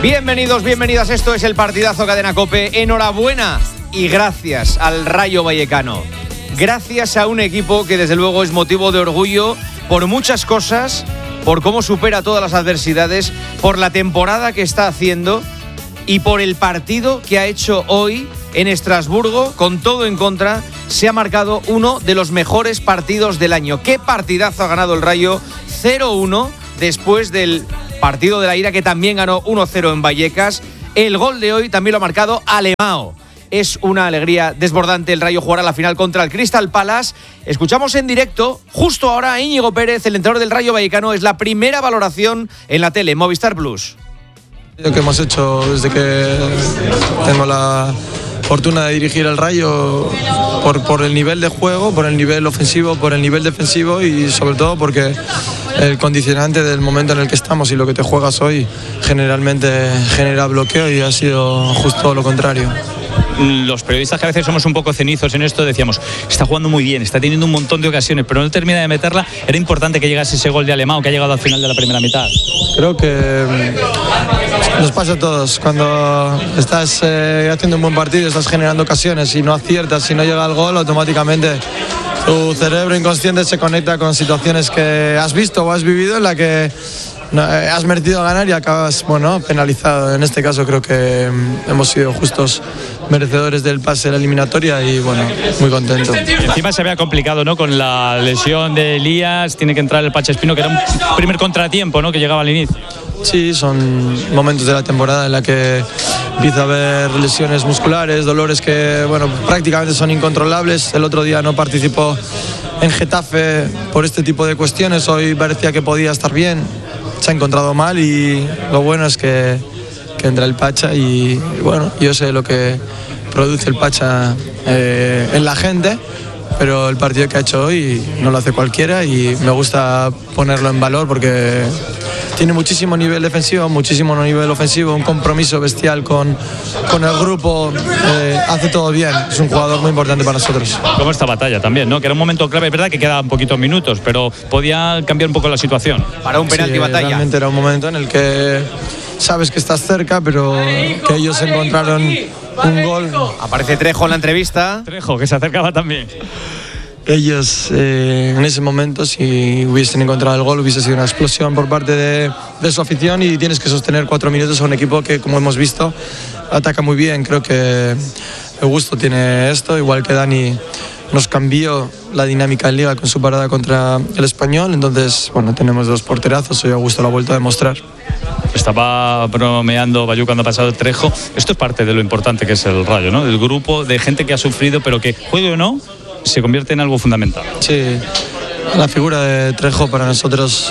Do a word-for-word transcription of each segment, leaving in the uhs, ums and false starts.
Bienvenidos, bienvenidas, esto es el partidazo Cadena COPE. Enhorabuena y gracias al Rayo Vallecano. Gracias a un equipo que desde luego es motivo de orgullo por muchas cosas, por cómo supera todas las adversidades, por la temporada que está haciendo y por el partido que ha hecho hoy en Estrasburgo, con todo en contra. Se ha marcado uno de los mejores partidos del año. ¿Qué partidazo ha ganado el Rayo? cero uno después del partido de la ira, que también ganó uno cero en Vallecas. El gol de hoy también lo ha marcado Alemão. Es una alegría desbordante. El Rayo jugará la final contra el Crystal Palace. Escuchamos en directo, justo ahora, a Íñigo Pérez, el entrenador del Rayo Vallecano. Es la primera valoración en la tele, Movistar Plus. Lo que hemos hecho desde que tengo la fortuna de dirigir al Rayo, por, por el nivel de juego, por el nivel ofensivo, por el nivel defensivo y sobre todo porque el condicionante del momento en el que estamos y lo que te juegas hoy generalmente genera bloqueo, y ha sido justo lo contrario. Los periodistas, que a veces somos un poco cenizos en esto, decíamos, está jugando muy bien, está teniendo un montón de ocasiones, pero no termina de meterla. Era importante que llegase ese gol de Alemão, que ha llegado al final de la primera mitad. Creo que nos pasa a todos. Cuando estás eh, haciendo un buen partido, estás generando ocasiones y no aciertas, si no llega el gol, automáticamente tu cerebro inconsciente se conecta con situaciones que has visto o has vivido en la que no, eh, has merecido ganar y acabas, bueno, penalizado. En este caso creo que mm, hemos sido justos merecedores del pase de la eliminatoria y, bueno, muy contento. Encima se había complicado, ¿no? Con la lesión de Elías, tiene que entrar el Pacha Espino, que era un primer contratiempo, ¿no? Que llegaba al inicio. Sí, son momentos de la temporada en la que empieza a haber lesiones musculares, dolores que, bueno, prácticamente son incontrolables. El otro día no participó en Getafe por este tipo de cuestiones. Hoy parecía que podía estar bien, se ha encontrado mal y lo bueno es que, que entra el Pacha y, bueno, yo sé lo que produce el Pacha eh, en la gente, pero el partido que ha hecho hoy no lo hace cualquiera y me gusta ponerlo en valor porque tiene muchísimo nivel defensivo, muchísimo nivel ofensivo, un compromiso bestial con, con el grupo, eh, hace todo bien, es un jugador muy importante para nosotros. Como esta batalla también, ¿no? Que era un momento clave, es verdad que quedaban poquitos minutos, pero podía cambiar un poco la situación. Para un penalti sí, batalla. Realmente era un momento en el que sabes que estás cerca, pero que ellos encontraron un gol. Aparece Trejo en la entrevista. Trejo, que se acercaba también. Ellos eh, en ese momento, si hubiesen encontrado el gol, hubiese sido una explosión por parte de, de su afición, y tienes que sostener cuatro minutos a un equipo que, como hemos visto, ataca muy bien. Creo que Augusto tiene esto, igual que Dani nos cambió la dinámica en Liga con su parada contra el Español. Entonces, bueno, tenemos dos porterazos y Augusto lo ha vuelto a demostrar. Estaba bromeando Bayú cuando ha pasado el Trejo. Esto es parte de lo importante que es el Rayo, ¿no? El grupo de gente que ha sufrido, pero que, juegue o no, se convierte en algo fundamental. Sí, la figura de Trejo para nosotros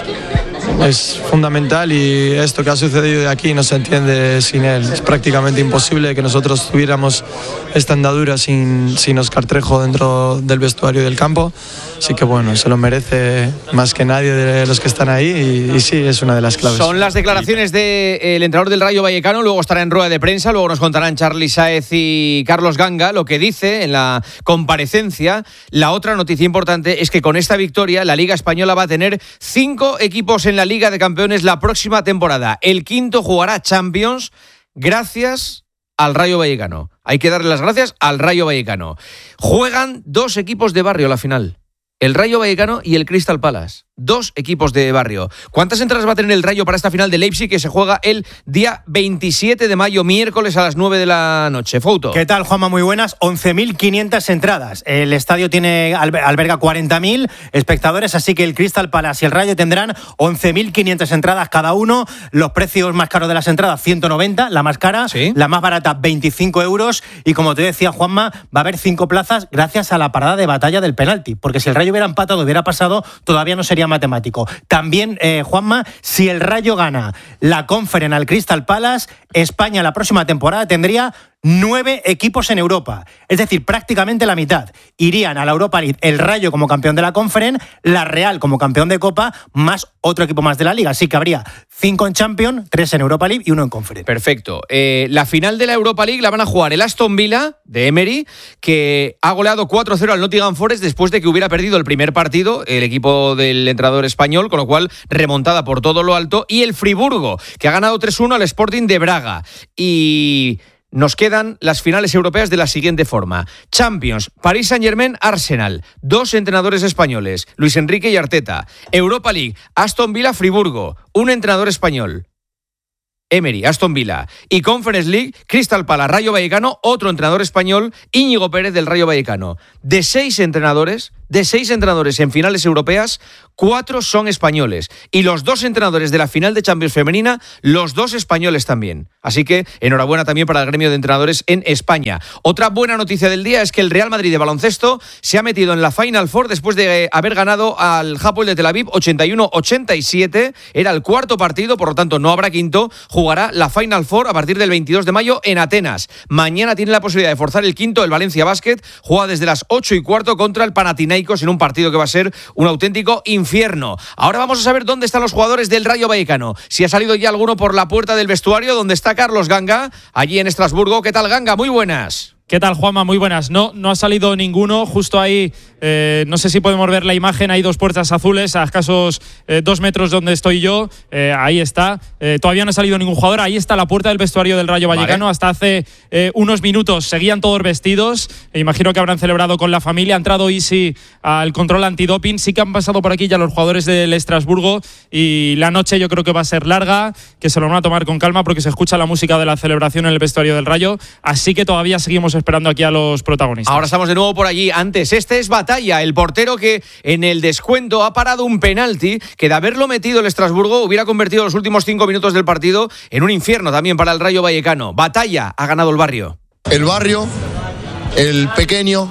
es fundamental, y esto que ha sucedido de aquí no se entiende sin él. Es prácticamente imposible que nosotros tuviéramos esta andadura sin, sin Óscar Trejo dentro del vestuario y del campo. Así que, bueno, se lo merece más que nadie de los que están ahí y, y sí, es una de las claves. Son las declaraciones del entrenador del Rayo Vallecano, luego estará en rueda de prensa, luego nos contarán Charly Sáez y Carlos Ganga lo que dice en la comparecencia. La otra noticia importante es que con esta victoria la Liga Española va a tener cinco equipos en la Liga de Campeones la próxima temporada. El quinto jugará Champions gracias al Rayo Vallecano. Hay que darle las gracias al Rayo Vallecano. Juegan dos equipos de barrio a la final. El Rayo Vallecano y el Crystal Palace. Dos equipos de barrio. ¿Cuántas entradas va a tener el Rayo para esta final de Leipzig, que se juega el día veintisiete de mayo, miércoles a las nueve de la noche? Fouto. ¿Qué tal, Juanma? Muy buenas. once mil quinientas entradas. El estadio tiene alberga cuarenta mil espectadores, así que el Crystal Palace y el Rayo tendrán once mil quinientas entradas cada uno. Los precios más caros de las entradas, ciento noventa, la más cara. ¿Sí? La más barata, veinticinco euros. Y como te decía, Juanma, va a haber cinco plazas gracias a la parada de batalla del penalti. Porque si el Rayo hubiera empatado, hubiera pasado, todavía no sería matemático. También, eh, Juanma, si el Rayo gana la Conference al Crystal Palace, España la próxima temporada tendría nueve equipos en Europa. Es decir, prácticamente la mitad. Irían a la Europa League el Rayo como campeón de la Conference, la Real como campeón de Copa, más otro equipo más de la Liga. Así que habría cinco en Champions, tres en Europa League y uno en Conference. Perfecto. Eh, la final de la Europa League la van a jugar el Aston Villa de Emery, que ha goleado cuatro cero al Nottingham Forest después de que hubiera perdido el primer partido, el equipo del entrenador español, con lo cual remontada por todo lo alto, y el Friburgo, que ha ganado tres uno al Sporting de Braga. Y nos quedan las finales europeas de la siguiente forma. Champions, Paris Saint-Germain, Arsenal. Dos entrenadores españoles, Luis Enrique y Arteta. Europa League, Aston Villa, Friburgo. Un entrenador español, Emery, Aston Villa. Y Conference League, Crystal Palace, Rayo Vallecano, otro entrenador español, Íñigo Pérez del Rayo Vallecano. De seis entrenadores, de seis entrenadores en finales europeas, cuatro son españoles. Y los dos entrenadores de la final de Champions femenina, los dos españoles también. Así que enhorabuena también para el gremio de entrenadores en España. Otra buena noticia del día es que el Real Madrid de baloncesto se ha metido en la Final Four después de haber ganado al Hapoel de Tel Aviv ochenta y uno a ochenta y siete. Era el cuarto partido, por lo tanto no habrá quinto. Jugará la Final Four a partir del veintidós de mayo en Atenas. Mañana tiene la posibilidad de forzar el quinto el Valencia Basket. Juega desde las ocho y cuarto contra el Panathinaikos en un partido que va a ser un auténtico infierno. Ahora vamos a saber dónde están los jugadores del Rayo Vallecano. Si ha salido ya alguno por la puerta del vestuario, donde está Carlos Ganga, allí en Estrasburgo. ¿Qué tal, Ganga? Muy buenas. ¿Qué tal, Juanma? Muy buenas. No, no ha salido ninguno. Justo ahí, eh, no sé si podemos ver la imagen, hay dos puertas azules a escasos eh, dos metros donde estoy yo. Eh, ahí está. Eh, todavía no ha salido ningún jugador. Ahí está la puerta del vestuario del Rayo Vallecano. Vale. Hasta hace eh, unos minutos seguían todos vestidos. E imagino que habrán celebrado con la familia. Ha entrado Isi al control antidoping. Sí que han pasado por aquí ya los jugadores del Estrasburgo. Y la noche yo creo que va a ser larga, que se lo van a tomar con calma porque se escucha la música de la celebración en el vestuario del Rayo. Así que todavía seguimos esperando aquí a los protagonistas. Ahora estamos de nuevo por allí. Antes, este es Batalla, el portero que en el descuento ha parado un penalti que de haberlo metido el Estrasburgo hubiera convertido los últimos cinco minutos del partido en un infierno también para el Rayo Vallecano. Batalla, ha ganado el barrio. El barrio, el pequeño,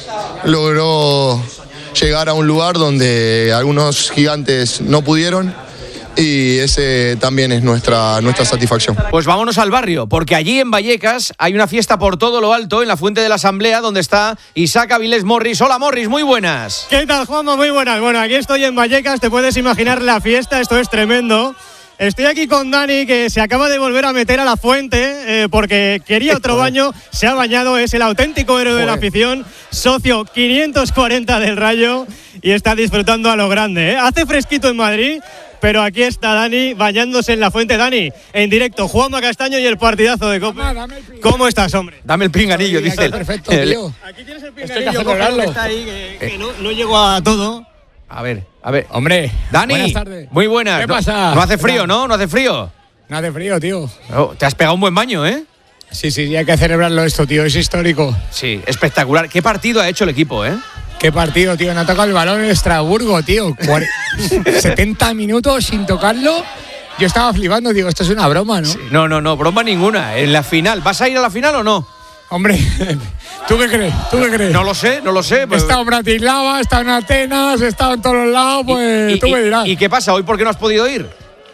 logró llegar a un lugar donde algunos gigantes no pudieron. Y ese también es nuestra, nuestra satisfacción. Pues vámonos al barrio, porque allí en Vallecas hay una fiesta por todo lo alto, en la Fuente de la Asamblea, donde está Isaac Avilés Morris. Hola, Morris, muy buenas. ¿Qué tal, Juanma? Muy buenas. Bueno, aquí estoy en Vallecas, te puedes imaginar la fiesta, esto es tremendo. Estoy aquí con Dani, que se acaba de volver a meter a la fuente eh, porque quería otro baño, se ha bañado, es el auténtico héroe de la afición, socio quinientos cuarenta del Rayo y está disfrutando a lo grande. ¿eh? Hace fresquito en Madrid, pero aquí está Dani bañándose en la fuente. Dani, en directo, Juanma Castaño y el partidazo de Copa. ¿Cómo estás, hombre? Dame el pinganillo, dice él. Perfecto, tío. Aquí tienes el pinganillo, que está ahí, que, que no, no llego a todo. A ver, a ver. Hombre, Dani, buenas tardes. Muy buenas. ¿Qué pasa? No, no hace frío, ¿no? No hace frío. No hace frío, tío. Oh, te has pegado un buen baño, ¿eh? Sí, sí, sí, hay que celebrarlo esto, tío, es histórico. Sí, espectacular. ¿Qué partido ha hecho el equipo, eh? Qué partido, tío, no ha tocado el balón en Estrasburgo, tío. setenta minutos sin tocarlo. Yo estaba flipando, digo, esto es una broma, ¿no? Sí, no, no, no, broma ninguna. En la final, ¿vas a ir a la final o no? Hombre, ¿tú qué crees? ¿Tú qué crees? No lo sé, no lo sé. Pues... He estado en Bratislava, he estado en Atenas, he estado en todos los lados, pues y, y, tú me dirás. ¿Y qué pasa? ¿Hoy por qué no has podido ir?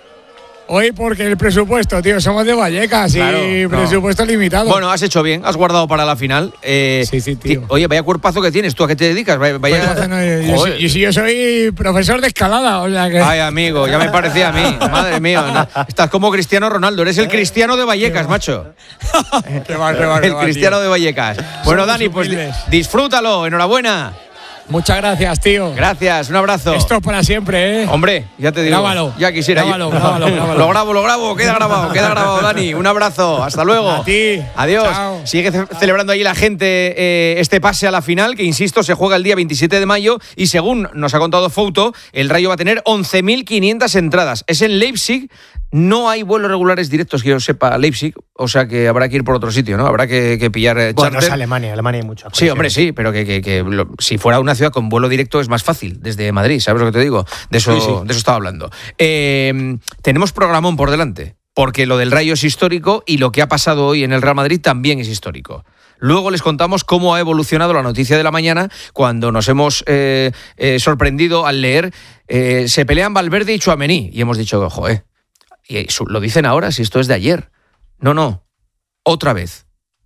Hoy porque el presupuesto, tío, somos de Vallecas claro, y no. presupuesto limitado. Bueno, has hecho bien, has guardado para la final. Eh, sí, sí, tío. Oye, vaya cuerpazo que tienes, ¿tú a qué te dedicas? Vaya... Pues, no, yo, yo, yo, yo soy profesor de escalada, o sea que... Ay, amigo, ya me parecía a mí, madre mía. No, estás como Cristiano Ronaldo, eres el Cristiano de Vallecas, macho. Qué mal, qué mal, el mal, Cristiano tío. de Vallecas. Bueno, Dani, pues disfrútalo, enhorabuena. Muchas gracias, tío. Gracias, un abrazo. Esto es para siempre, ¿eh? Hombre, ya te digo. Grábalo. Ya quisiera. Grábalo, grábalo, grábalo. Lo grabo, lo grabo, queda grabado, queda grabado, Dani. Un abrazo, hasta luego. A ti. Adiós. Chao. Sigue ce- celebrando allí la gente eh, este pase a la final, que insisto, se juega el día veintisiete de mayo y según nos ha contado Fouto, el Rayo va a tener once mil quinientas entradas. Es en Leipzig. No hay vuelos regulares directos que yo sepa a Leipzig, o sea que habrá que ir por otro sitio, ¿no? Habrá que, que pillar eh, Bueno, charter. es Alemania, Alemania hay mucha. Sí, hombre, sí, pero que, que, que lo, si fuera una ciudad con vuelo directo es más fácil, desde Madrid, ¿sabes lo que te digo? De eso, sí, sí. de eso estaba hablando. Eh, tenemos programón por delante, porque lo del Rayo es histórico y lo que ha pasado hoy en el Real Madrid también es histórico. Luego les contamos cómo ha evolucionado la noticia de la mañana cuando nos hemos eh, eh, sorprendido al leer eh, se pelean Valverde y Tchouaméni y hemos dicho, joder, y lo dicen ahora si esto es de ayer. No, no, otra vez.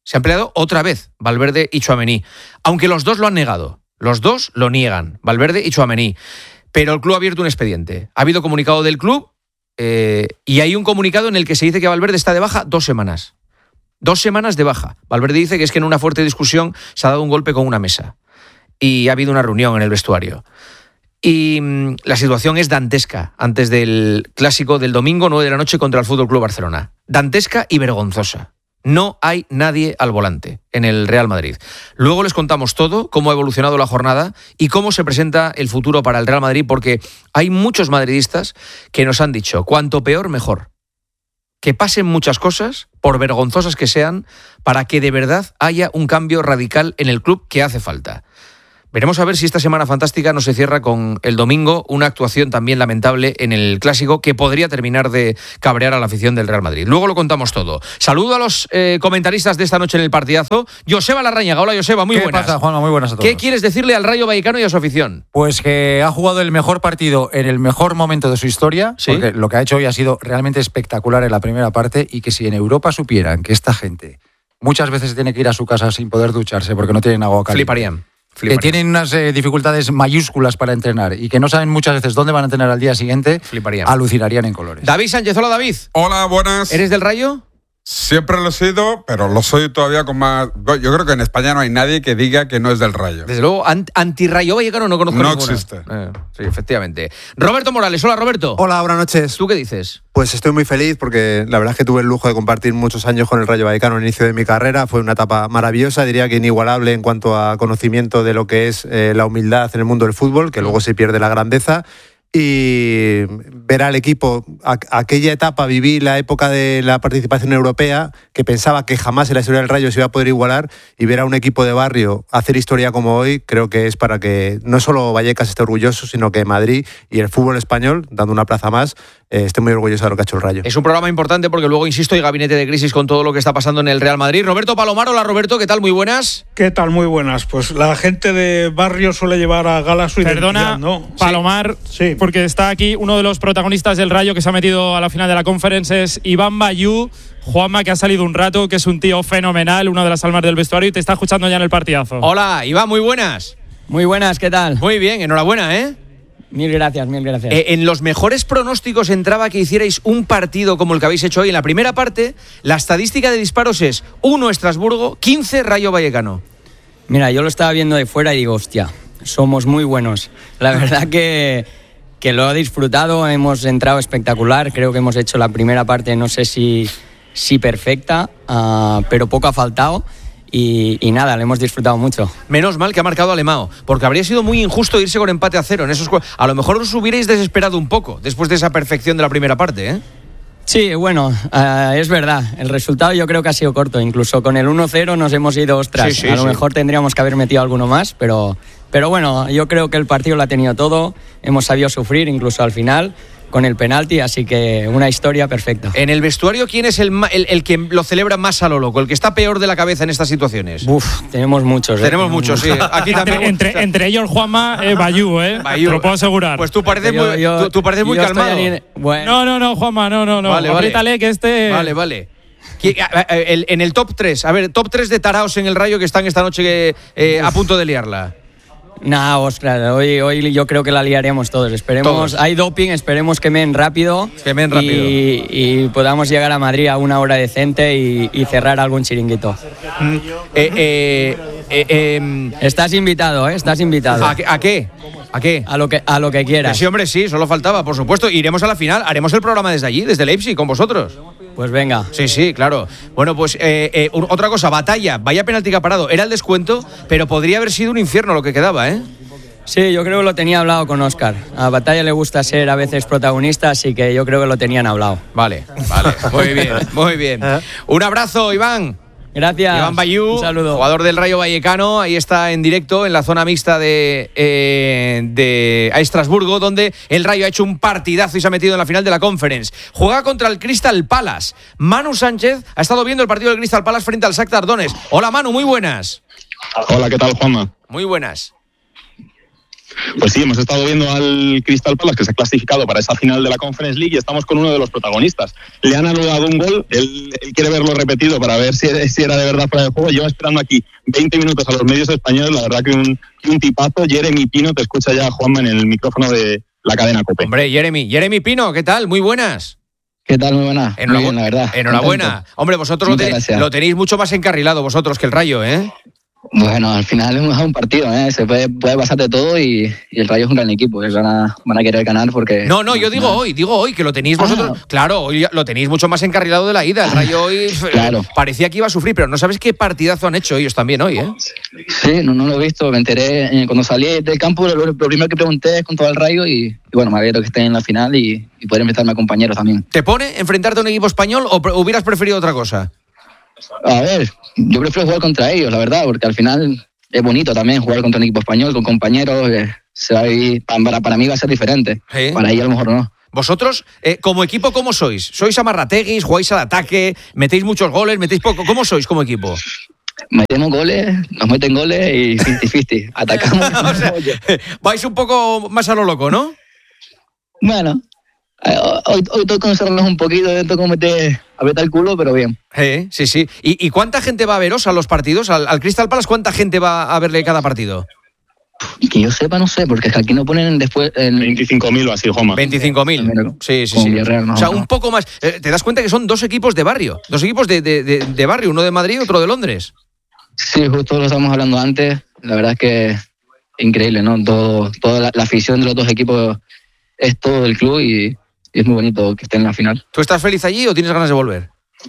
Se han peleado otra vez Valverde y Tchouaméni, aunque los dos lo han negado. Los dos lo niegan, Valverde y Tchouaméni. Pero el club ha abierto un expediente. Ha habido comunicado del club eh, y hay un comunicado en el que se dice que Valverde está de baja dos semanas. Dos semanas de baja. Valverde dice que es que en una fuerte discusión se ha dado un golpe con una mesa y ha habido una reunión en el vestuario. Y mmm, la situación es dantesca antes del clásico del domingo nueve de la noche contra el F C Barcelona. Dantesca y vergonzosa. No hay nadie al volante en el Real Madrid. Luego les contamos todo, cómo ha evolucionado la jornada y cómo se presenta el futuro para el Real Madrid, porque hay muchos madridistas que nos han dicho, cuanto peor, mejor. Que pasen muchas cosas, por vergonzosas que sean, para que de verdad haya un cambio radical en el club que hace falta. Veremos a ver si esta semana fantástica no se cierra con el domingo, una actuación también lamentable en el Clásico que podría terminar de cabrear a la afición del Real Madrid. Luego lo contamos todo. Saludo a los eh, comentaristas de esta noche en el partidazo. Joseba Larrañaga. Hola, Joseba, muy ¿Qué buenas. ¿Qué pasa, Juanma? Muy buenas a todos. ¿Qué quieres decirle al Rayo Vallecano y a su afición? Pues que ha jugado el mejor partido en el mejor momento de su historia, ¿sí? Porque lo que ha hecho hoy ha sido realmente espectacular en la primera parte, y que si en Europa supieran que esta gente muchas veces tiene que ir a su casa sin poder ducharse porque no tienen agua caliente. Fliparían. Que tienen unas eh, dificultades mayúsculas para entrenar y que no saben muchas veces dónde van a entrenar al día siguiente, fliparían. Alucinarían en colores. David Sánchez, hola David. Hola, buenas. ¿Eres del Rayo? Siempre lo he sido, pero lo soy todavía con más... Yo creo que en España no hay nadie que diga que no es del Rayo. Desde luego, anti-Rayo Vallecano no conozco no ninguna. No existe. Eh, sí, efectivamente. Roberto Morales, hola Roberto. Hola, buenas noches. ¿Tú qué dices? Pues estoy muy feliz porque la verdad es que tuve el lujo de compartir muchos años con el Rayo Vallecano al inicio de mi carrera. Fue una etapa maravillosa, diría que inigualable en cuanto a conocimiento de lo que es eh, la humildad en el mundo del fútbol, que luego se pierde la grandeza. Y ver al equipo, a, aquella etapa viví la época de la participación europea, que pensaba que jamás en la historia del Rayo se iba a poder igualar, y ver a un equipo de barrio hacer historia como hoy, creo que es para que no solo Vallecas esté orgulloso, sino que Madrid y el fútbol español, dando una plaza más, eh, esté muy orgulloso de lo que ha hecho el Rayo. Es un programa importante porque luego, insisto, hay gabinete de crisis con todo lo que está pasando en el Real Madrid. Roberto Palomar, hola Roberto, ¿qué tal? Muy buenas. ¿Qué tal? Muy buenas. Pues la gente de barrio suele llevar a gala su Perdona, identidad, ¿no? Palomar, sí. Porque está aquí uno de los protagonistas del Rayo que se ha metido a la final de la Conference, es Iván Bayú. Juanma, que ha salido un rato, que es un tío fenomenal, una de las almas del vestuario, y te está escuchando ya en el partidazo. Hola, Iván, muy buenas. Muy buenas, ¿qué tal? Muy bien, enhorabuena, ¿eh? Mil gracias, mil gracias. Eh, en los mejores pronósticos entraba que hicierais un partido como el que habéis hecho hoy. En la primera parte, la estadística de disparos es uno Estrasburgo, quince Rayo Vallecano. Mira, yo lo estaba viendo de fuera y digo, hostia, somos muy buenos. La verdad que, que lo he disfrutado, hemos entrado espectacular. Creo que hemos hecho la primera parte, no sé si, si perfecta, uh, pero poco ha faltado. Y, y nada, le hemos disfrutado mucho. Menos mal que ha marcado Alemão, porque habría sido muy injusto irse con empate a cero en esos. A lo mejor os hubierais desesperado un poco después de esa perfección de la primera parte, ¿eh? Sí, bueno, uh, es verdad. El resultado yo creo que ha sido corto. Incluso con el uno cero nos hemos ido, ostras. Sí, sí, a lo sí. mejor tendríamos que haber metido alguno más, pero, pero bueno, yo creo que el partido lo ha tenido todo. Hemos sabido sufrir incluso al final con el penalti, así que una historia perfecta. En el vestuario, ¿quién es el, el, el que lo celebra más a lo loco? El que está peor de la cabeza en estas situaciones. Uf, tenemos muchos. ¿eh? Tenemos muchos, sí. Aquí también. Entre, entre, entre ellos, Juanma, eh, Bayú, ¿eh? Bayú. Te lo puedo asegurar. Pues tú pareces yo, muy, yo, tú, tú pareces muy calmado. Ni... Bueno. No, no, no, Juanma, no, no, no. Vale, Apriétale, vale. que este... Vale, vale. En el top tres, a ver, top tres de taraos en el Rayo que están esta noche eh, a punto de liarla. Nah, ostras, hoy, hoy yo creo que la liaremos todos. Esperemos, todos. Hay doping, esperemos que men rápido. Que men rápido. Y, y podamos llegar a Madrid a una hora decente y, y cerrar algún chiringuito. Mm. Eh, eh, eh, eh, Estás invitado, ¿eh? Estás invitado. ¿A, a qué? ¿A qué? A lo que, a lo que quieras. Sí, hombre, sí, solo faltaba, por supuesto. Iremos a la final, haremos el programa desde allí, desde Leipzig, con vosotros. Pues venga. Sí, sí, claro. Bueno, pues eh, eh, otra cosa, batalla, vaya penalti que ha parado. Era el descuento, pero podría haber sido un infierno lo que quedaba, ¿eh? Sí, yo creo que lo tenía hablado con Óscar. A Batalla le gusta ser a veces protagonista, así que yo creo que lo tenían hablado. Vale, vale, muy bien, muy bien. Un abrazo, Iván. Gracias. Iván Bayú, un saludo. Jugador del Rayo Vallecano, ahí está en directo en la zona mixta de, eh, de a Estrasburgo, donde el Rayo ha hecho un partidazo y se ha metido en la final de la Conference. Juega contra el Crystal Palace. Manu Sánchez ha estado viendo el partido del Crystal Palace frente al Shakhtar Donetsk. Hola Manu, muy buenas. Hola, ¿qué tal, Juanma? Muy buenas. Pues sí, hemos estado viendo al Crystal Palace, que se ha clasificado para esa final de la Conference League, y estamos con uno de los protagonistas. Le han anulado un gol, él, él quiere verlo repetido para ver si, si era de verdad fuera de juego. Lleva esperando aquí veinte minutos a los medios españoles, la verdad que un, un tipazo. Jeremy Pino, te escucha ya Juanma en el micrófono de la cadena COPE. Hombre, Jeremy, Jeremy Pino, ¿qué tal? Muy buenas. ¿Qué tal? Muy buena. Enhorabuena, Muy bien, la verdad. Enhorabuena. Contento. Hombre, vosotros lo, ten, lo tenéis mucho más encarrilado vosotros que el Rayo, ¿eh? Bueno, al final es un partido, ¿eh? Se puede, puede pasar de todo y, y el Rayo es un gran equipo, que van a, van a querer ganar porque... No, no, yo digo no. hoy, digo hoy, que lo tenéis vosotros... Ah. Claro, hoy lo tenéis mucho más encarrilado de la ida. El Rayo hoy claro. parecía que iba a sufrir, pero no sabes qué partidazo han hecho ellos también hoy, ¿eh? Sí, no, no lo he visto, me enteré, eh, cuando salí del campo, lo, lo primero que pregunté es con todo el Rayo y, y bueno, me alegro que estén en la final y, y poder enfrentarme a compañeros también. ¿Te pone enfrentarte a un equipo español o pre- hubieras preferido otra cosa? A ver, yo prefiero jugar contra ellos, la verdad, porque al final... Es bonito también jugar contra un equipo español, con compañeros. Eh, se va a vivir, para, para mí va a ser diferente. ¿Sí? Para ellos a lo mejor no. Vosotros, eh, como equipo, ¿cómo sois? ¿Sois amarrateguis? ¿Jugáis al ataque? ¿Metéis muchos goles? ¿Metéis poco? ¿Cómo sois como equipo? Metemos goles, nos meten goles y cincuenta cincuenta. Atacamos. O sea, vais un poco más a lo loco, ¿no? Bueno, hoy, hoy toca encerrarnos un poquito, toca meter, apretar el culo, pero bien. Eh, sí, sí. ¿Y, ¿Y cuánta gente va a veros a los partidos? ¿Al, al Crystal Palace cuánta gente va a verle cada partido? Que yo sepa, no sé, porque aquí no ponen después... En... veinticinco mil o así, Juanma. veinticinco mil. Sí, sí, sí. Villarreal, no, o sea, un poco más. Eh, ¿Te das cuenta que son dos equipos de barrio? Dos equipos de, de, de, de barrio, uno de Madrid y otro de Londres. Sí, justo lo estábamos hablando antes. La verdad es que increíble, ¿no? Todo, toda la, la afición de los dos equipos es todo el club y, y es muy bonito que estén en la final. ¿Tú estás feliz allí o tienes ganas de volver?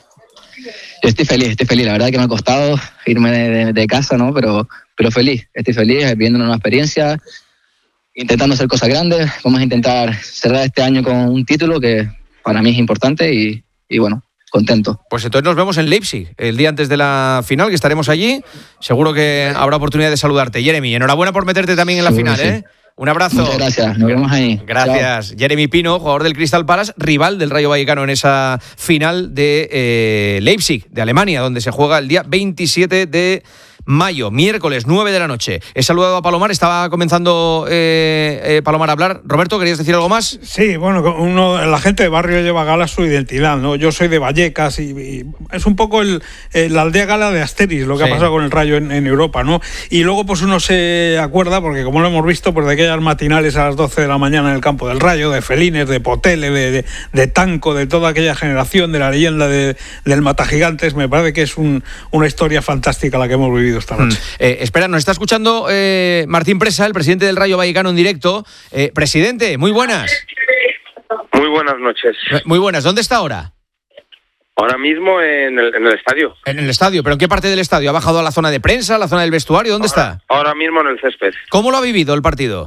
Yo estoy feliz, estoy feliz. La verdad es que me ha costado irme de, de, de casa, ¿no? Pero, pero feliz, estoy feliz, viviendo una nueva experiencia, intentando hacer cosas grandes. Vamos a intentar cerrar este año con un título que para mí es importante y, y bueno, contento. Pues entonces nos vemos en Leipzig, el día antes de la final, que estaremos allí. Seguro que habrá oportunidad de saludarte. Jeremy, enhorabuena por meterte también en la Seguro, final, sí. ¿eh? Un abrazo. Muchas gracias, nos vemos ahí. Gracias. Chao. Jeremy Pino, jugador del Crystal Palace, rival del Rayo Vallecano en esa final de eh, Leipzig, de Alemania, donde se juega el día veintisiete de mayo, miércoles, nueve de la noche. He saludado a Palomar, estaba comenzando eh, eh, Palomar a hablar. Roberto, ¿querías decir algo más? Sí, bueno, uno, la gente de barrio lleva gala su identidad, ¿no? Yo soy de Vallecas y, y es un poco el, eh, la aldea gala de Asteris, lo que sí. ha pasado con el Rayo en, en Europa, ¿no? Y luego pues uno se acuerda, porque como lo hemos visto, pues de aquellas matinales a las doce de la mañana en el campo del Rayo, de Felines, de Potele, de, de, de Tanco, de toda aquella generación, de la leyenda de, del Matagigantes, me parece que es un, una historia fantástica la que hemos vivido esta noche. Mm. Eh, espera, nos está escuchando eh, Martín Presa, el presidente del Rayo Vallecano en directo. Eh, presidente, muy buenas. Muy buenas noches. Muy buenas. ¿Dónde está ahora? Ahora mismo en el, en el estadio. En el estadio, ¿pero en qué parte del estadio? ¿Ha bajado a la zona de prensa, a la zona del vestuario? ¿Dónde ahora, está? Ahora mismo en el césped. ¿Cómo lo ha vivido el partido?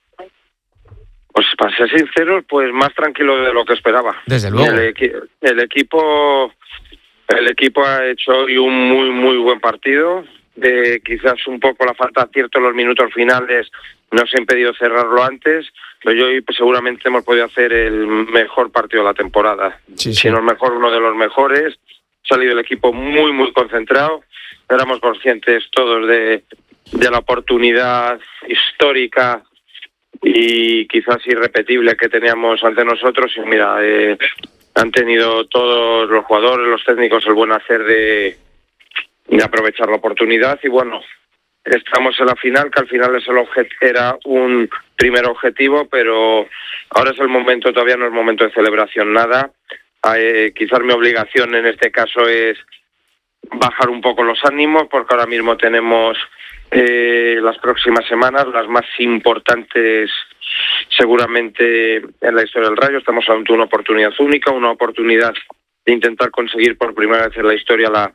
Pues para ser sinceros, pues más tranquilo de lo que esperaba. Desde luego. El, equi- el equipo el equipo ha hecho hoy un muy muy buen partido. Eh, quizás un poco la falta de acierto en los minutos finales nos ha impedido cerrarlo antes, pero hoy pues, seguramente hemos podido hacer el mejor partido de la temporada. Sí, sí. Si no el mejor, uno de los mejores. Ha salido el equipo muy muy concentrado. Éramos conscientes todos de, de la oportunidad histórica y quizás irrepetible que teníamos ante nosotros. Y mira, eh, han tenido todos los jugadores, los técnicos, el buen hacer de, de aprovechar la oportunidad. Y bueno, estamos en la final, que al final es el objet- era un primer objetivo, pero ahora es el momento, todavía no es momento de celebración, nada. Eh, quizás mi obligación en este caso es bajar un poco los ánimos, porque ahora mismo tenemos eh, las próximas semanas las más importantes seguramente en la historia del Rayo. Estamos ante una oportunidad única, una oportunidad de intentar conseguir por primera vez en la historia la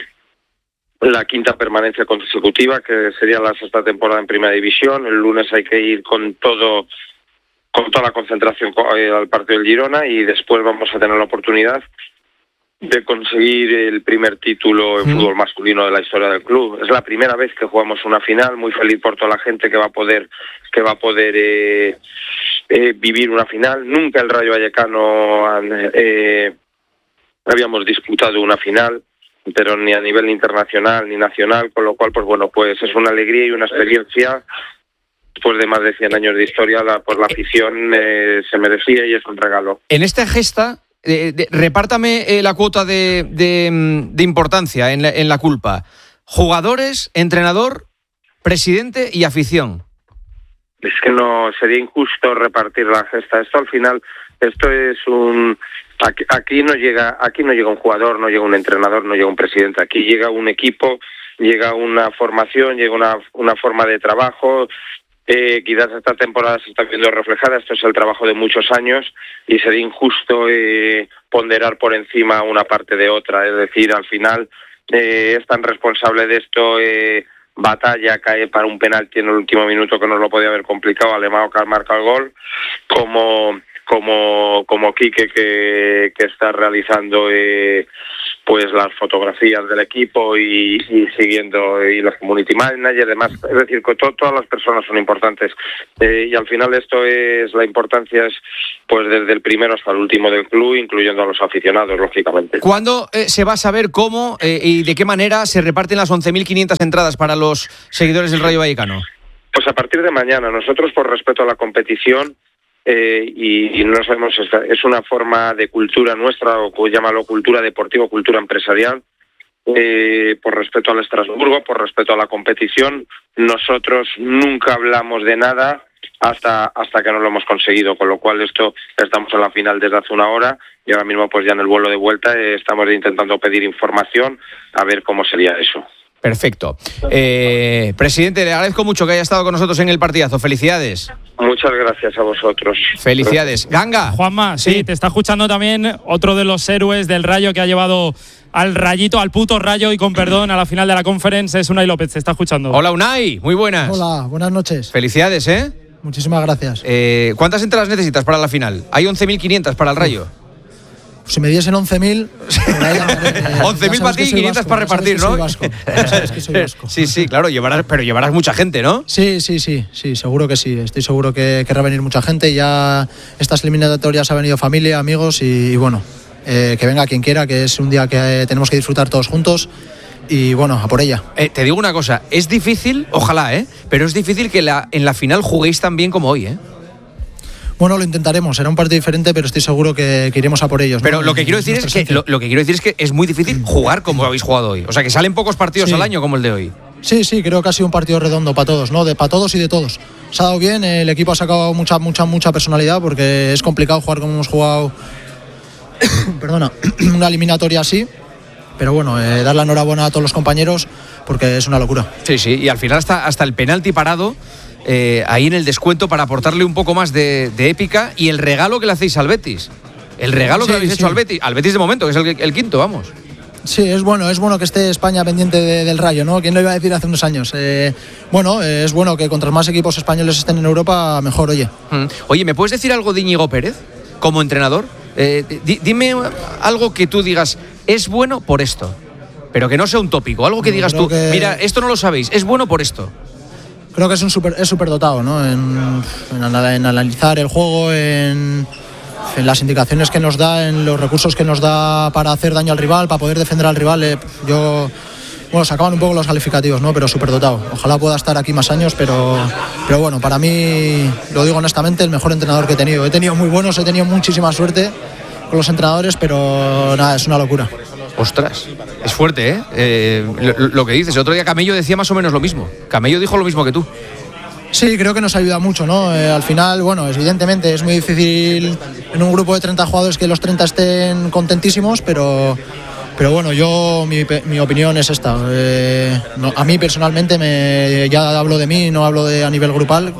la quinta permanencia consecutiva, que sería la sexta temporada en Primera División. El lunes hay que ir con todo con toda la concentración al partido del Girona y después vamos a tener la oportunidad de conseguir el primer título en mm. fútbol masculino de la historia del club. Es la primera vez que jugamos una final, muy feliz por toda la gente que va a poder que va a poder eh, eh, vivir una final. Nunca el Rayo Vallecano eh, habíamos disputado una final, pero ni a nivel internacional ni nacional, con lo cual pues bueno, pues es una alegría y una experiencia después de más de cien años de historia, la, pues la afición eh, se merecía y es un regalo. En esta gesta, eh, de, repártame eh, la cuota de, de, de importancia en la, en la culpa. Jugadores, entrenador, presidente y afición. Es que no sería injusto repartir la gesta. Esto al final, esto es un... Aquí, aquí no llega, aquí no llega un jugador, no llega un entrenador, no llega un presidente. Aquí llega un equipo, llega una formación, llega una, una forma de trabajo. Eh, quizás esta temporada se está viendo reflejada. Esto es el trabajo de muchos años y sería injusto eh, ponderar por encima una parte de otra. Es decir, al final eh, es tan responsable de esto. Eh, Batalla cae para un penalti en el último minuto que nos lo podía haber complicado. Alemão que marca el gol, como como como Quique que, que está realizando eh, pues las fotografías del equipo y, y siguiendo y los community managers, demás. Es decir, que to, todas las personas son importantes eh, y al final esto es la importancia es pues desde el primero hasta el último del club, incluyendo a los aficionados, lógicamente. ¿Cuándo eh, se va a saber cómo eh, y de qué manera se reparten las once mil quinientas entradas para los seguidores del Rayo Vallecano? Pues a partir de mañana. Nosotros, por respeto a la competición, Eh, y, y no sabemos, es una forma de cultura nuestra, o llámalo cultura deportiva, cultura empresarial, eh, por respeto al Estrasburgo, por respeto a la competición. Nosotros nunca hablamos de nada hasta hasta que no lo hemos conseguido, con lo cual esto estamos en la final desde hace una hora y ahora mismo pues ya en el vuelo de vuelta eh, estamos intentando pedir información a ver cómo sería eso. Perfecto. Eh, presidente, le agradezco mucho que haya estado con nosotros en el partidazo. Felicidades. Muchas gracias a vosotros. Felicidades. Ganga. Juanma, sí, sí, te está escuchando también otro de los héroes del Rayo que ha llevado al Rayito, al puto Rayo y con perdón a la final de la Conference, es Unai López, te está escuchando. Hola Unai, muy buenas. Hola, buenas noches. Felicidades, ¿eh? Muchísimas gracias. Eh, ¿Cuántas entradas necesitas para la final? Hay once mil quinientas para el Rayo. Si me diesen once mil... once mil para ti y quinientas para repartir, ¿no? Ya sabes que soy vasco. Sí, sí, claro, llevarás, pero llevarás mucha gente, ¿no? Sí, sí, sí, sí, seguro que sí. Estoy seguro que querrá venir mucha gente. Ya estas eliminatorias ha venido familia, amigos y, y bueno, eh, que venga quien quiera, que es un día que eh, tenemos que disfrutar todos juntos. Y bueno, a por ella. Eh, te digo una cosa, es difícil, ojalá, ¿eh? Pero es difícil que la, en la final juguéis tan bien como hoy, ¿eh? Bueno, lo intentaremos, será un partido diferente, pero estoy seguro que, que iremos a por ellos. Pero ¿no? lo que quiero decir es que lo, lo que quiero decir es que es muy difícil jugar como habéis jugado hoy. O sea, que salen pocos partidos Sí. al año como el de hoy. Sí, sí, creo que ha sido un partido redondo para todos, ¿no? De para todos y de todos. Se ha dado bien, el equipo ha sacado mucha, mucha, mucha personalidad porque es complicado jugar como hemos jugado, perdona, una eliminatoria así. Pero bueno, eh, dar la enhorabuena a todos los compañeros porque es una locura. Sí, sí, y al final hasta, hasta el penalti parado, eh, ahí en el descuento para aportarle un poco más de, de épica y el regalo que le hacéis al Betis. El regalo Sí, que le habéis sí. hecho al Betis, al Betis de momento, que es el, el quinto, vamos. Sí, es bueno, es bueno que esté España pendiente de- del Rayo, ¿no? ¿Quién lo iba a decir hace unos años? Eh, bueno, eh, es bueno que contra más equipos españoles estén en Europa, mejor, oye. Mm. Oye, ¿me puedes decir algo de Íñigo Pérez como entrenador? Eh, di- dime algo que tú digas, es bueno por esto, pero que no sea un tópico, algo que No, digas creo tú, que- mira, esto no lo sabéis, es bueno por esto. Creo que es un super, es súper dotado, ¿no? En, en anal- en analizar el juego, en, en las indicaciones que nos da, en los recursos que nos da para hacer daño al rival, para poder defender al rival. eh, yo, bueno, se acaban un poco los calificativos, ¿no? Pero súper dotado. Ojalá pueda estar aquí más años, pero, pero bueno, para mí, lo digo honestamente, el mejor entrenador que he tenido. He tenido muy buenos, he tenido muchísima suerte con los entrenadores, pero nada, es una locura. Ostras, es fuerte, ¿eh? eh lo, lo que dices, el otro día Camello decía más o menos lo mismo. Camello dijo lo mismo que tú. Sí, creo que nos ayuda mucho, ¿no? Eh, al final, bueno, evidentemente es muy difícil en un grupo de treinta jugadores que los treinta estén contentísimos, pero, pero bueno, yo, mi, pe- mi opinión es esta. Eh, no, a mí personalmente, me, ya hablo de mí, no hablo de a nivel grupal.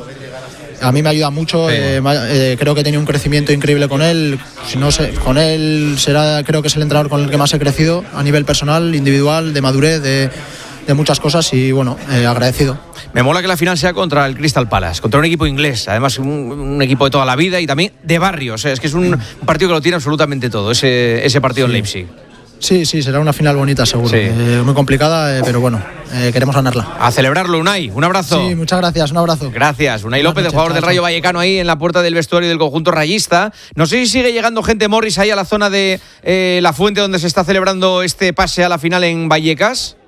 A mí me ayuda mucho, eh, ma- eh, creo que he tenido un crecimiento increíble con él. Si no sé, con él será, creo que es el entrenador con el que más he crecido a nivel personal, individual, de madurez, de, de muchas cosas y bueno, eh, agradecido. Me mola que la final sea contra el Crystal Palace, contra un equipo inglés, además un, un equipo de toda la vida y también de barrio. O sea, es que es un, un partido que lo tiene absolutamente todo, ese, ese partido en Leipzig. Sí, sí, será una final bonita seguro. Sí. Eh, muy complicada, eh, pero bueno, eh, queremos ganarla. A celebrarlo, Unai. Un abrazo. Sí, muchas gracias, un abrazo. Gracias. Unai Buenas López, el noches, jugador chao, del Rayo chao. Vallecano, ahí en la puerta del vestuario del conjunto rayista. No sé si sigue llegando gente Morris ahí a la zona de eh, La Fuente, donde se está celebrando este pase a la final en Vallecas.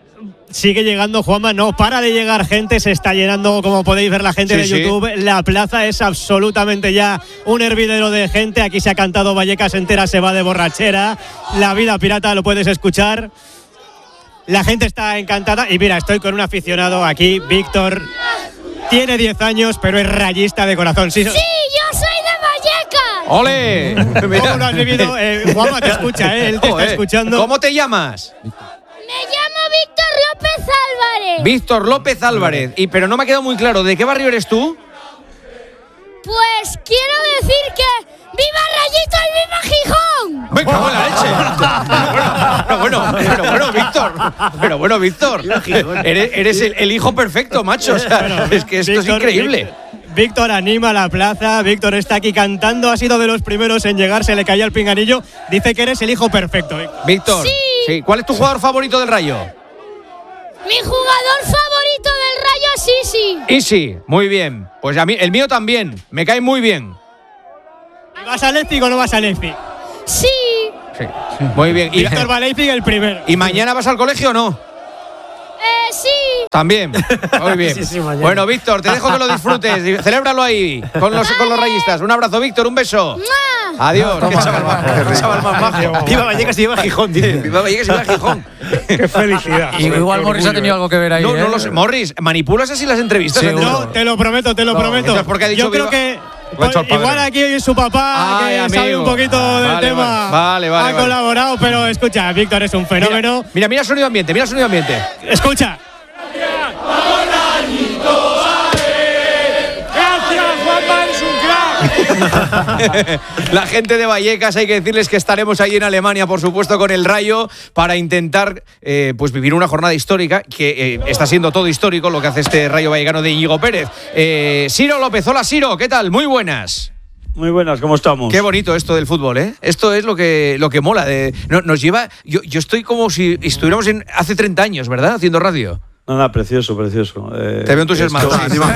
sigue llegando, Juanma, no para de llegar gente, se está llenando, como podéis ver la gente sí, de sí. YouTube, la plaza es absolutamente ya un hervidero de gente, aquí se ha cantado Vallecas entera se va de borrachera, La vida pirata lo puedes escuchar, la gente está encantada y mira, estoy con un aficionado aquí, Víctor, tiene diez años pero es rayista de corazón. Sí, sí, yo soy de Vallecas. ¡Ole! ¿Cómo lo has vivido? Eh, Juanma te escucha, ¿eh? Él te oh, está eh. escuchando. ¿Cómo te llamas? Me llamo Víctor López Álvarez. Víctor López Álvarez. Y, pero no me ha quedado muy claro, ¿de qué barrio eres tú? Pues quiero decir que ¡viva Rayito y viva Gijón! ¡Me cago en la leche! Pero bueno, pero bueno, pero bueno, Víctor. Pero bueno, Víctor. Eres, eres el, el hijo perfecto, macho. O sea, bueno, es que esto Víctor, es increíble. Víctor anima la plaza, Víctor está aquí cantando, ha sido de los primeros en llegar, se le caía el pinganillo. Dice que eres el hijo perfecto. Víctor. Víctor, sí. sí. ¿Cuál es tu jugador favorito del Rayo? Mi jugador favorito del Rayo es Isi. Isi, muy bien. Pues a mí, el mío también, me cae muy bien. ¿Vas a Leipzig o no vas a Leipzig? Sí. Sí, muy bien. Y Víctor va a Leipzig el primero. ¿Y mañana vas al colegio o no? Eh, sí. También. Muy bien. Sí, sí, bueno, Víctor, te dejo que lo disfrutes. Celébralo ahí con los, con los rayistas. Un abrazo, Víctor, un beso. ¡Mua! Adiós. Qué chaval más, qué chaval más majo. Viva Vallecas y viva Gijón. Viva Vallecas y viva Gijón. Qué felicidad. Y igual Morris ha tenido algo que ver ahí. No, ¿eh? no lo sé. Morris, ¿manipulas así las entrevistas? Sí, no, te lo prometo, te lo no, prometo. Eso es porque ha dicho Yo creo viva... que pues, igual aquí su papá, Ay, que amigo. sabe un poquito ah, del vale, tema, vale, vale, ha vale. colaborado, pero escucha, Víctor es un fenómeno. Mira, mira, mira el sonido ambiente, mira el sonido ambiente. Escucha. La gente de Vallecas, hay que decirles que estaremos ahí en Alemania, por supuesto, con el Rayo, para intentar eh, pues vivir una jornada histórica, que eh, está siendo todo histórico lo que hace este Rayo Vallecano de Íñigo Pérez. Eh, Siro López, hola Siro, ¿qué tal? Muy buenas. Muy buenas, ¿cómo estamos? Qué bonito esto del fútbol, ¿eh? Esto es lo que, lo que mola. De, no, nos lleva. Yo, yo estoy como si estuviéramos en hace treinta años, ¿verdad? Haciendo radio. No, no, precioso, precioso. Eh, te veo entusiasmado. Esto... Sí,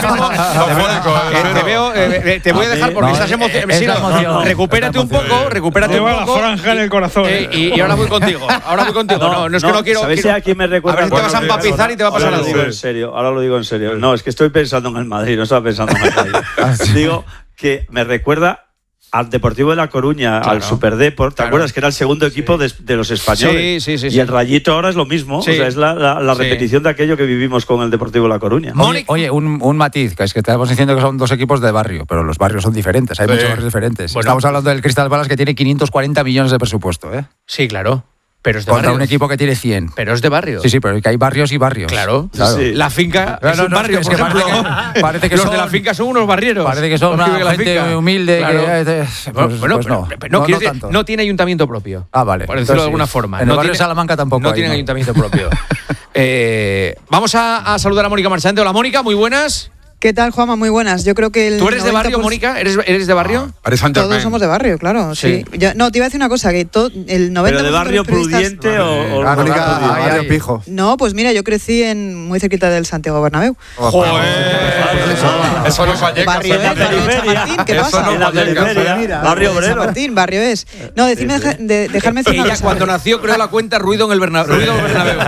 te veo, eh, te voy a dejar porque no, estás emocionado. Sí, no, recupérate un poco, recupérate Lleva un poco. la franja en el corazón. Eh, y, y ahora voy contigo. Ahora voy contigo. No, no, no es que no quiero. ¿Sabéis quiero a quién me recuerda? A ver si te vas a empapizar y te va a pasar algo. algo. Ahora lo digo en serio, ahora lo digo en serio. No, es que estoy pensando en el Madrid, no estaba pensando en el Madrid. Digo que me recuerda al Deportivo de La Coruña, claro, al Superdeport, ¿te claro. acuerdas? Que era el segundo equipo sí. de, de los españoles. Sí, sí, sí. Y sí. el Rayito ahora es lo mismo. Sí. O sea, es la, la, la repetición sí. de aquello que vivimos con el Deportivo de La Coruña. Oye, oye un, un matiz, que es que estamos diciendo que son dos equipos de barrio, pero los barrios son diferentes, hay sí. muchos barrios diferentes. Bueno. Estamos hablando del Crystal Palace, que tiene quinientos cuarenta millones de presupuesto, ¿eh? Sí, claro. Pero es de contra barrio. un equipo que tiene cien. Pero es de barrio. Sí, sí, pero que hay barrios y barrios. Claro. claro. Sí. La finca no, es no, un no, barrio, es por que ejemplo. Parece que, parece que los son, de la finca son unos barrieros. Parece que son una gente finca. humilde. Claro. Que, pues, bueno, pues pero, no. pero, no, no, no, no, decir, no tiene ayuntamiento propio. Ah, vale. Por decirlo Entonces, de alguna forma. En el no barrio tiene, Salamanca tampoco No hay, tienen ¿no? ayuntamiento propio. eh, vamos a, a saludar a Mónica Marchante. Hola, Mónica, muy buenas. ¿Qué tal, Juanma? Muy buenas. Yo creo que el ¿Tú eres de barrio, por... Mónica? ¿Eres, ¿Eres de barrio? Ah, todos somos de barrio, claro. Sí. sí. Yo, no, te iba a decir una cosa, que todo, el noventa por ciento ¿Pero de barrio de periodistas... Prudente o, o Mónica, barrio Pijo? No, pues mira, yo crecí en muy cerquita del Santiago Bernabéu. ¡Joder! Eso no es Vallecas. Barrio es, barrio de San Martín, ¿qué pasa? No es Vallecas. Barrio obrero. San Martín, barrio es. No, decime, sí, sí. De, dejarme decir una Ella cosa. cuando nació creó la cuenta Ruido en el Bernabéu. Ruido en el Bernabéu.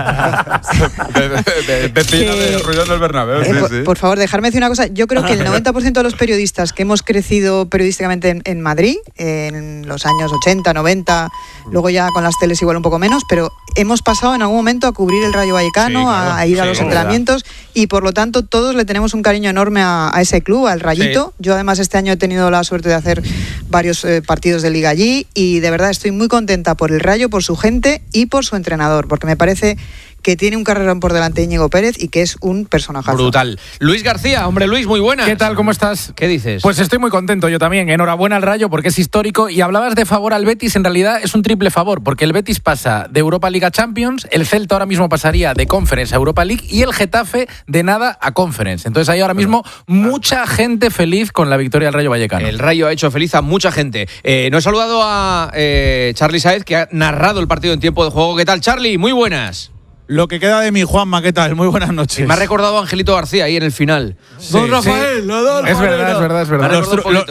Vecina de Ruido del Bernabéu, eh, sí, por, sí. por favor, dejarme decir una cosa. Yo creo que el noventa por ciento de los periodistas que hemos crecido periodísticamente en, en Madrid, en los años ochenta, noventa, luego ya con las teles igual un poco menos, pero hemos pasado en algún momento a cubrir el Rayo Vallecano, sí, claro, a ir a sí, los entrenamientos, y por lo tanto todos le tenemos un cariño enorme a, a ese club, al Rayito. Sí. Yo además este año he tenido la suerte de hacer varios eh, partidos de Liga allí, y de verdad estoy muy contenta por el Rayo, por su gente y por su entrenador, porque me parece que tiene un carrerón por delante Íñigo Pérez y que es un personajazo. Brutal. Luis García, hombre Luis, muy buenas. ¿Qué tal? ¿Cómo estás? ¿Qué dices? Pues estoy muy contento yo también. Enhorabuena al Rayo porque es histórico. Y hablabas de favor al Betis, en realidad es un triple favor, porque el Betis pasa de Europa League a Champions, el Celta ahora mismo pasaría de Conference a Europa League y el Getafe de nada a Conference. Entonces hay ahora mismo mucha gente feliz con la victoria del Rayo Vallecano. El Rayo ha hecho feliz a mucha gente. Eh, no he saludado a eh, Charly Sáez, que ha narrado el partido en tiempo de juego. ¿Qué tal, Charly? Muy buenas. Lo que queda de mi Juanma, ¿qué tal? Muy buenas noches. Sí, me ha recordado a Angelito García ahí en el final. Sí, don Rafael, sí. Don Rafael. Es verdad, es verdad, es verdad. Los, tru- lo,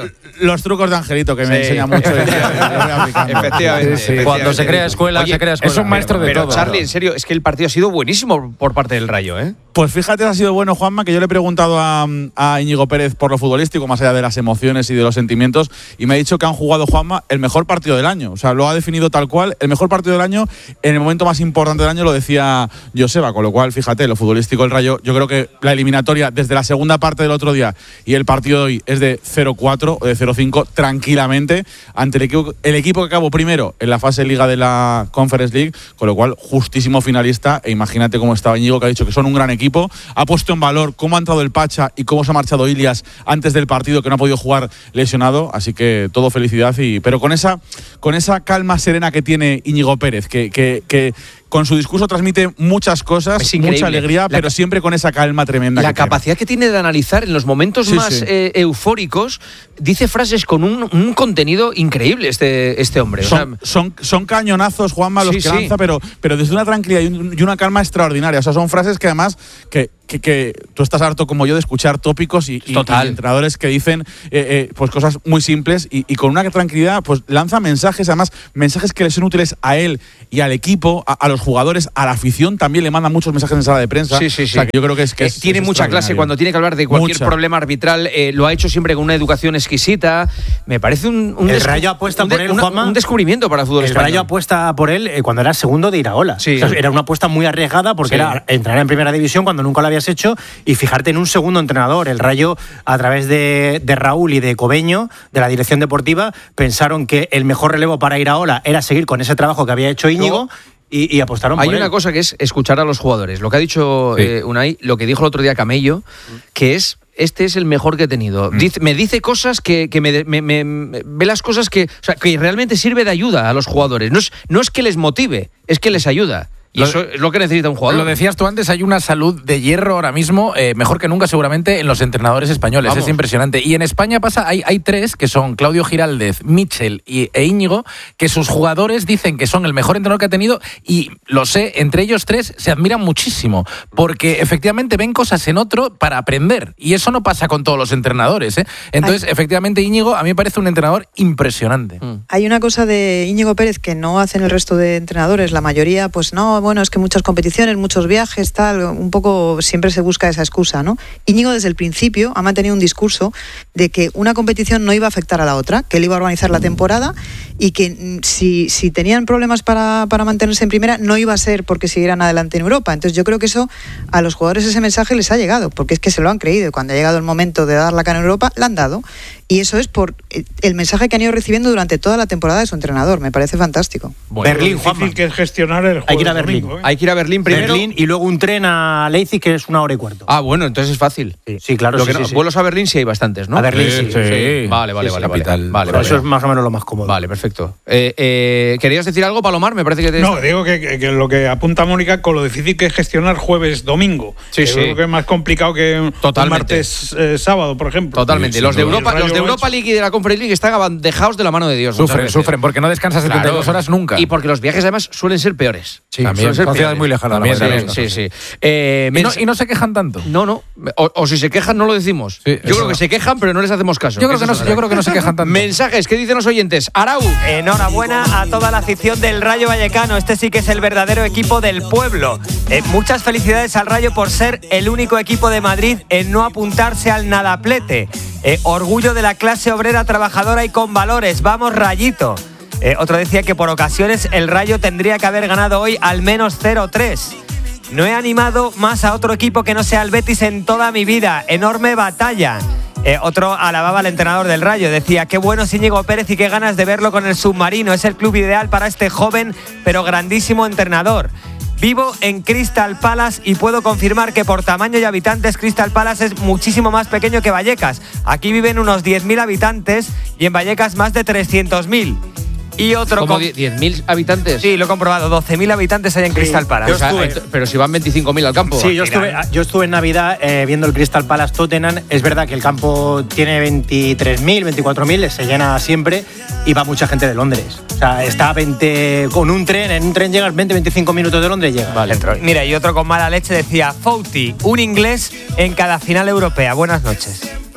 los trucos de Angelito, que me Sí, enseña mucho. efectivamente. Efectivamente, Sí, sí. Cuando se crea escuela, Oye, se crea escuela. es un maestro de Pero todo. Charlie, en serio, es que el partido ha sido buenísimo por parte del Rayo, ¿eh? Pues fíjate, ha sido bueno, Juanma, que yo le he preguntado a, a Íñigo Pérez por lo futbolístico, más allá de las emociones y de los sentimientos, y me ha dicho que han jugado, Juanma, el mejor partido del año. O sea, lo ha definido tal cual, el mejor partido del año, en el momento más importante del año, lo decía Joseba, con lo cual, fíjate, lo futbolístico del Rayo, yo creo que la eliminatoria desde la segunda parte del otro día y el partido de hoy es de cero cuatro o de cero cinco tranquilamente ante el equipo, el equipo que acabó primero en la fase Liga de la Conference League, con lo cual justísimo finalista, e imagínate cómo estaba Íñigo, que ha dicho que son un gran equipo, ha puesto en valor cómo ha entrado el Pacha y cómo se ha marchado Ilias antes del partido, que no ha podido jugar lesionado, así que todo felicidad, y pero con esa, con esa calma serena que tiene Íñigo Pérez, que, que, que con su discurso transmite muchas cosas, mucha alegría, la, pero siempre con esa calma tremenda. La que capacidad tiene. que tiene de analizar en los momentos sí, más sí. Eh, eufóricos, dice frases con un, un contenido increíble este, este hombre. Son, o sea, son, son cañonazos, Juanma, los sí, que sí. lanza, pero, pero desde una tranquilidad y, un, y una calma extraordinaria. O sea, son frases que además que, que, que tú estás harto como yo de escuchar tópicos y, y, y entrenadores que dicen eh, eh, pues cosas muy simples y, y con una tranquilidad pues lanza mensajes, además mensajes que le son útiles a él y al equipo, a, a los jugadores, a la afición también le mandan muchos mensajes en sala de prensa. Sí, sí, sí. O sea, que yo creo que es que eh, es, tiene es mucha clase cuando tiene que hablar de cualquier mucha. problema arbitral, eh, lo ha hecho siempre con una educación exquisita. Me parece un, un el Rayo apuesta un por él, una, Juanma, un descubrimiento para el fútbol el español. El Rayo apuesta por él eh, cuando era segundo de Iraola. Sí. O sea, era una apuesta muy arriesgada porque sí. era entrar en primera división cuando nunca lo habías hecho y fijarte en un segundo entrenador. El Rayo, a través de, de Raúl y de Cobeño, de la dirección deportiva, pensaron que el mejor relevo para Iraola era seguir con ese trabajo que había hecho Íñigo. Y, y apostaron Hay por una él. cosa que es escuchar a los jugadores. Lo que ha dicho sí. eh, Unai, lo que dijo el otro día Camello, que es este es el mejor que he tenido. Mm. Dice, me dice cosas que, que me, me, me, me ve las cosas que, o sea, que realmente sirve de ayuda a los jugadores. No es, no es que les motive, es que les ayuda. Y lo, eso es lo que necesita un jugador. Lo decías tú antes, hay una salud de hierro ahora mismo, eh, mejor que nunca seguramente en los entrenadores españoles. Vamos. Es impresionante. Y en España pasa, hay, hay tres, que son Claudio Giraldez, Michel y, e Íñigo, que sus jugadores dicen que son el mejor entrenador que ha tenido y lo sé, entre ellos tres se admiran muchísimo, porque efectivamente ven cosas en otro para aprender. Y eso no pasa con todos los entrenadores, ¿eh? Entonces, hay... efectivamente, Íñigo a mí me parece un entrenador impresionante. Mm. Hay una cosa de Íñigo Pérez que no hacen el resto de entrenadores, la mayoría, pues no, bueno, es que muchas competiciones, muchos viajes, tal, un poco siempre se busca esa excusa, ¿no? Íñigo desde el principio ha mantenido un discurso de que una competición no iba a afectar a la otra, que él iba a organizar la temporada y que si, si tenían problemas para, para mantenerse en primera, no iba a ser porque siguieran adelante en Europa. Entonces yo creo que eso a los jugadores ese mensaje les ha llegado, porque es que se lo han creído y cuando ha llegado el momento de dar la cara en Europa, la han dado. Y eso es por el mensaje que han ido recibiendo durante toda la temporada de su entrenador. Me parece fantástico. Bueno, Berlín, Juanma. Difícil que es gestionar el juego. Hay que ir a Berlín. Domingo, ¿eh? Hay que ir a Berlín primero. Berlín y luego un tren a Leipzig que es una hora y cuarto. Ah, bueno, entonces es fácil. Sí, sí claro. Lo sí, que no, sí, vuelos a Berlín sí hay bastantes, ¿no? A Berlín sí. sí, sí. sí. Vale, vale, sí, vale. Capital. Vale, vale, Por vale. eso es más o menos lo más cómodo. Vale, perfecto. Eh, eh, ¿Querías decir algo, Palomar? Me parece que te... No, digo que, que, que lo que apunta Mónica con lo difícil que es gestionar jueves-domingo. Sí, sí. Creo que es más complicado que Totalmente. un martes-sábado, eh, por ejemplo. Totalmente. Sí, los de sí, Europa, los de Europa League y de la Conference League están dejados de la mano de Dios. Sufren, sufren, porque no descansas setenta y dos claro. horas nunca. Y porque los viajes además suelen ser peores. Sí, también. Son ciudades muy lejanas. También, también, sí, sí. Eh, ¿Y, no, ¿Y no se quejan tanto? No, no. O, o si se quejan, no lo decimos. Sí, yo creo que se quejan, pero no les hacemos caso. Yo creo que, no, yo creo que no se quejan tanto. Mensajes, ¿qué dicen los oyentes? Arau. Enhorabuena a toda la afición del Rayo Vallecano. Este sí que es el verdadero equipo del pueblo. Eh, muchas felicidades al Rayo por ser el único equipo de Madrid en no apuntarse al nadaplete. Eh, orgullo de la clase obrera trabajadora y con valores. Vamos, Rayito. Eh, otro decía que por ocasiones el Rayo tendría que haber ganado hoy al menos cero tres. No he animado más a otro equipo que no sea el Betis en toda mi vida. Enorme batalla. Eh, otro alababa al entrenador del Rayo. Decía, qué bueno es Íñigo Pérez y qué ganas de verlo con el submarino. Es el club ideal para este joven pero grandísimo entrenador. Vivo en Crystal Palace y puedo confirmar que por tamaño y habitantes Crystal Palace es muchísimo más pequeño que Vallecas. Aquí viven unos diez mil habitantes y en Vallecas más de trescientos mil. Y otro ¿Como con... diez mil habitantes? Sí, lo he comprobado. doce mil habitantes hay en Crystal Palace. O sea, pero si van veinticinco mil al campo. Sí, yo estuve, yo estuve en Navidad eh, viendo el Crystal Palace Tottenham. Es verdad que el campo tiene veintitrés mil, veinticuatro mil, se llena siempre y va mucha gente de Londres. O sea, está a veinte con un tren, en un tren llegas veinte, veinticinco minutos de Londres llegas. Vale. Mira, y otro con mala leche decía, Fouti, un inglés en cada final europea. Buenas noches.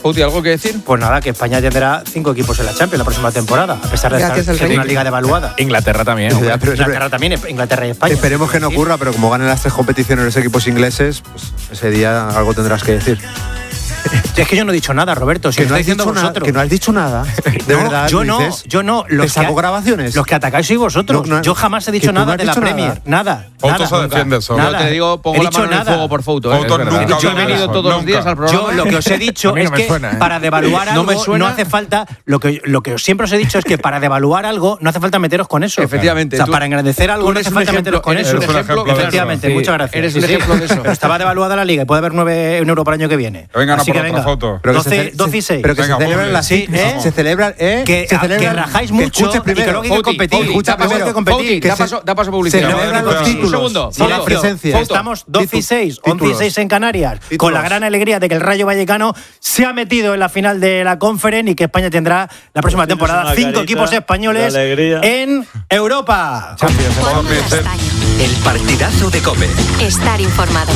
Fouti, ¿algo que decir? Pues nada, que España tendrá cinco equipos en la Champions la próxima temporada, a pesar de Gracias estar al en rey. una liga devaluada. Inglaterra también. Sí, ya, pero Inglaterra también, Inglaterra y España. Esperemos que no ocurra, pero como ganen las tres competiciones los equipos ingleses, pues ese día algo tendrás que decir. Es que yo no he dicho nada, Roberto. Si Que lo no, has estáis diciendo dicho nada, vosotros. que no has dicho nada. De No, verdad, yo ¿lo no, dices? yo no. ¿Te Los saco que, grabaciones? Los que atacáis sois vosotros. No, no, yo jamás he que dicho tú no nada has de la dicho Premier. Nada. Fouto nada. se defiende solo. Yo te digo, pongo He la dicho mano en el nada. fuego por Fouto. ¿eh? Fouto Es verdad. nunca Yo he habla de venido eso, todos los nunca. días al programa. Yo lo que os he dicho A mí no es me que suena, ¿eh? para devaluar No algo me suena. no hace falta. Lo que, lo que siempre os he dicho es que para devaluar algo no hace falta meteros con eso. Efectivamente. O sea, tú- para engrandecer algo tú no eres hace un falta ejemplo- meteros con eres eso. un ejemplo de eso. Efectivamente, Sí. muchas gracias. Eres Sí, un sí. ejemplo de eso. Pero estaba devaluada la liga y puede haber nueve un euro para el año que viene. Que vengan a Así por que otra venga. foto. Pero que se doce, ce- doce y seis. Pero que Venga, se celebran ponle. las Sí, ¿eh? Se celebran, ¿eh? Que, se a- celebran, que rajáis que mucho escuches y que primero. luego hay que Fouti, competir. Fouti, Escucha da paso- primero que competir. Fouti, Que da se- paso- da paso Se publicidad. celebran los Un títulos. segundo. Sí, la Fouto. presencia. Fouto. Estamos doce y seis, once y Títulos. seis en Canarias, con Títulos. la gran alegría de que el Rayo Vallecano se ha metido en la final de la Conference y que España tendrá la próxima Tienes temporada una cinco carita equipos españoles de alegría. en Europa. El partidazo de COPE. Estar informado.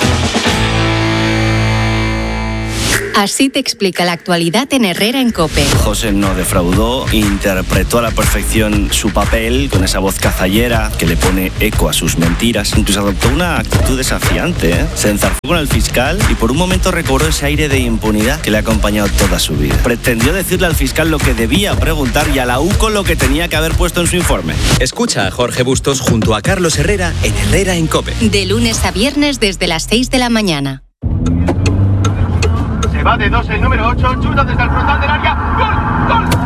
Así te explica la actualidad en Herrera en COPE. José no defraudó, interpretó a la perfección su papel con esa voz cazallera que le pone eco a sus mentiras. Incluso adoptó una actitud desafiante, ¿eh? Se enzarcó con el fiscal y por un momento recobró ese aire de impunidad que le ha acompañado toda su vida. Pretendió decirle al fiscal lo que debía preguntar y a la U C O lo que tenía que haber puesto en su informe. Escucha a Jorge Bustos junto a Carlos Herrera en Herrera en COPE. De lunes a viernes desde las seis de la mañana. Se va de dos el número ocho, chuta desde el frontal del área. ¡Gol! ¡Gol!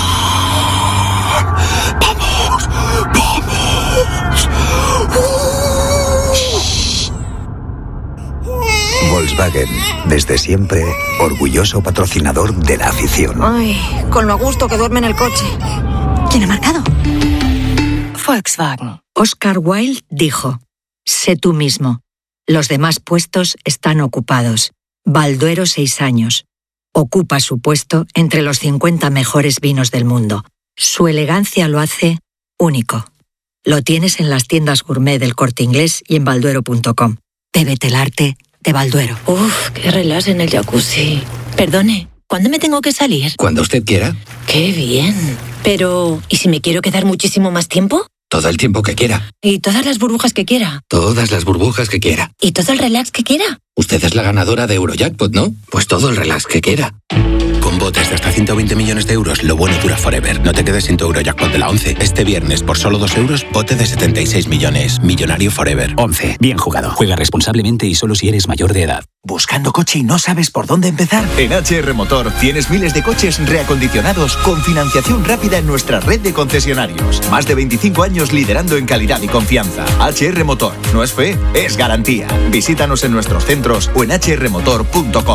Volkswagen, desde siempre, orgulloso patrocinador de la afición. Ay, con lo a gusto que duerme en el coche. ¿Quién ha marcado? Volkswagen. Oscar Wilde dijo: sé tú mismo. Los demás puestos están ocupados. Balduero, seis años. Ocupa su puesto entre los cincuenta mejores vinos del mundo. Su elegancia lo hace único. Lo tienes en las tiendas gourmet del Corte Inglés y en balduero punto com. Bébete el arte de Balduero. Uf, qué relax en el jacuzzi. Perdone, ¿cuándo me tengo que salir? Cuando usted quiera, Qué bien. Pero, ¿y si me quiero quedar muchísimo más tiempo? todo el tiempo que quiera, ¿Y todas las burbujas que quiera? todas las burbujas que quiera. ¿Y todo el relax que quiera? Usted es la ganadora de Eurojackpot, ¿no? Pues todo el relax que quiera. Con botes de hasta ciento veinte millones de euros, lo bueno dura forever. No te quedes sin tu Eurojackpot de la once. Este viernes, por solo dos euros, bote de setenta y seis millones. Millonario forever. once. Bien jugado. Juega responsablemente y solo si eres mayor de edad. ¿Buscando coche y no sabes por dónde empezar? En H R Motor tienes miles de coches reacondicionados con financiación rápida en nuestra red de concesionarios. Más de veinticinco años liderando en calidad y confianza. H R Motor. No es fe, es garantía. Visítanos en nuestros centros o en h r motor punto com.